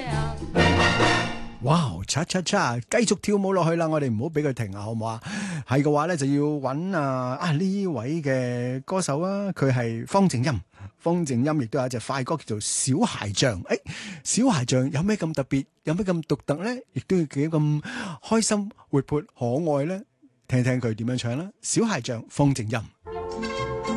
哇！cha cha cha，繼續跳舞落去啦！我哋唔好俾佢停啊，好唔好啊？係嘅話咧，就要揾呢位嘅歌手啊，佢係方靜音。方靜音亦都有一隻快歌叫做《小孩像》。小孩像有咩咁特別？有咩咁獨特咧？亦都要幾咁開心、活潑、可愛咧？聽聽佢點樣唱啦！小孩像，方靜音。